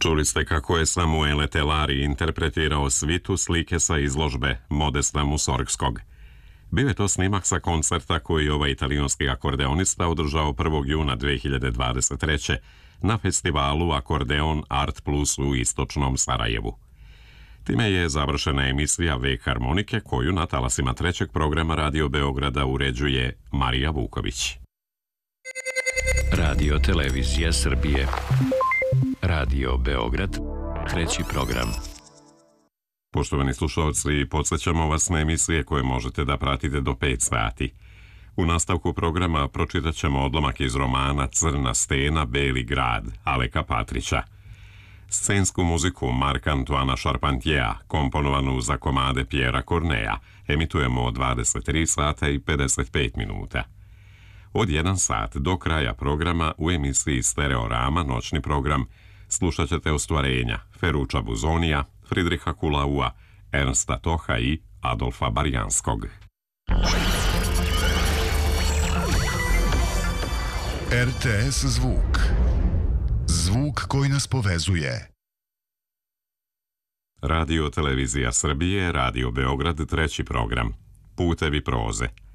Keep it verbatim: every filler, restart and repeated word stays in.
Čuli ste kako je Samuele Telari interpretirao svitu slike sa izložbe Modesta Musorgskog. Bio je to snimak sa koncerta koji je ovaj italijanski akordeonista održao prvog juna dve hiljade dvadeset treće. na festivalu Akordeon Art Plus u istočnom Sarajevu. Time je završena emisija Vek harmonike koju na talasima trećeg programa Radio Beograda uređuje Marija Vuković. Radio Televizija Srbije. Radio Beograd, treći program. Poštovani slušalci, podsjećamo vas na emisije koje možete da pratite do pet sati. U nastavku programa pročitat ćemo odlomak iz romana Crna stena, Beli grad, Aleka Patrića. Scensku muziku Marka Antoana Charpentierea, komponovanu za komade Pjera Corneja, emitujemo od dvadeset tri sata i pedeset pet minuta. Od jedan sat do kraja programa u emisiji Stereorama, noćni program, slušat ćete ostvarenja Feruča Buzonija, Fridriha Kulaua, Ernsta Toha i Adolfa Barjanskog. R T S Zvuk. Zvuk koji nas povezuje. Radio Televizija Srbije, Radio Beograd, treći program. Putevi proze.